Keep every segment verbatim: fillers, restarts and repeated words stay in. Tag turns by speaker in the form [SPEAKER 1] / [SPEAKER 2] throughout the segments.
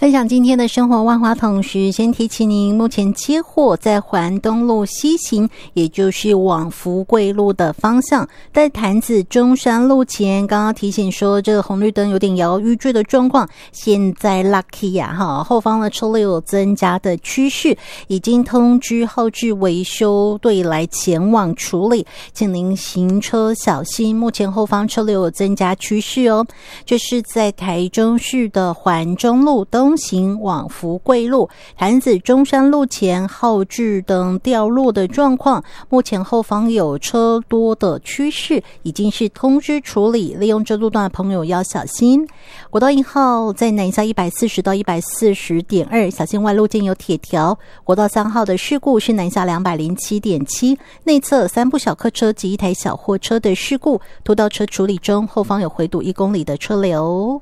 [SPEAKER 1] 分享今天的生活万花筒时，先提起您目前接货在环东路西行，也就是往福贵路的方向，在潭子中山路前，刚刚提醒说这个红绿灯有点摇摇欲坠的状况，现在 lucky 啊哈，后方的车流有增加的趋势，已经通知后置维修队来前往处理，请您行车小心，目前后方车流有增加趋势哦。这是在台中市的环中路东行往福贵路潭子中山路前后置灯掉落的状况，目前后方有车多的趋势，已经是通知处理，利用这路段的朋友要小心。国道一号在南下一百四十到一百四十点二，小心外路间有铁条。国道三号的事故是南下两百零七点七，内侧三部小客车及一台小货车的事故，拖到车处理中，后方有回堵一公里的车流。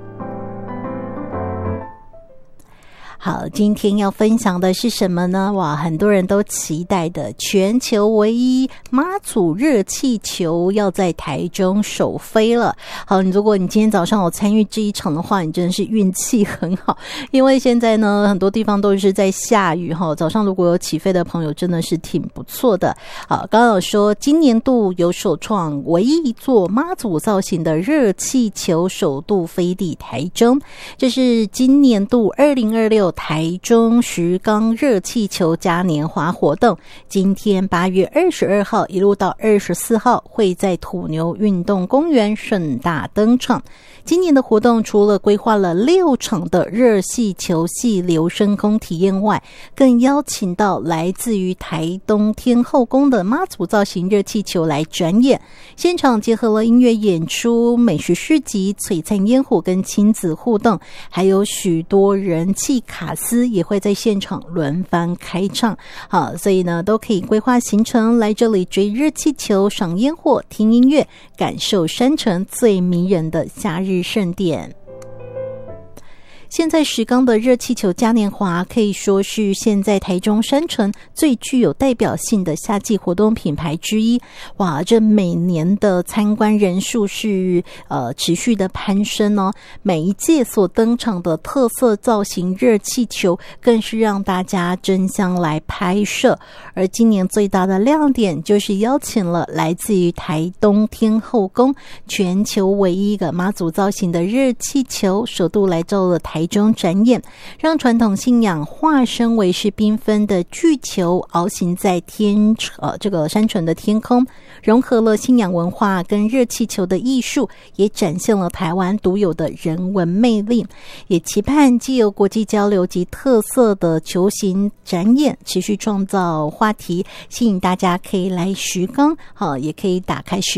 [SPEAKER 1] 好，今天要分享的是什么呢？哇，很多人都期待的全球唯一妈祖热气球要在台中首飞了。好，如果你今天早上有参与这一场的话，你真的是运气很好，因为现在呢很多地方都是在下雨哈。早上如果有起飞的朋友，真的是挺不错的。好，刚刚有说今年度有首创唯一一座妈祖造型的热气球首度飞抵台中，这是今年度二零二六台中石冈热气球嘉年华活动，今天八月二十二号一路到二十四号会在土牛运动公园盛大登场。今年的活动除了规划了六场的热气球系流升空体验外，更邀请到来自于台东天后宫的妈祖造型热气球来展演，现场结合了音乐演出、美食市集、璀璨烟火跟亲子互动，还有许多人气卡司也会在现场轮番开唱。好，所以呢都可以规划行程来这里追热气球、赏烟火、听音乐，感受山城最迷人的夏日盛典。现在石冈的热气球嘉年华可以说是现在台中山城最具有代表性的夏季活动品牌之一。哇，这每年的参观人数是呃持续的攀升哦。每一届所登场的特色造型热气球更是让大家争相来拍摄。而今年最大的亮点就是邀请了来自于台东天后宫全球唯一一个妈祖造型的热气球，首度来到了台台中展演，让传统信仰化身为是缤纷的巨球，翱行在天呃这个山城的天空，融合了信仰文化跟热气球的艺术，也展现了台湾独有的人文魅力。也期盼藉由国际交流及特色的球形展演，持续创造话题，吸引大家可以来石冈，好，也可以打开石